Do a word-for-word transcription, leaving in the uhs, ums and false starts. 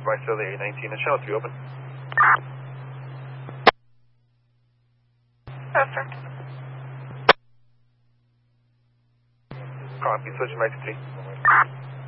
by Southern eight nineteen and channel three open. Yes, sir. Copy, switch back to three.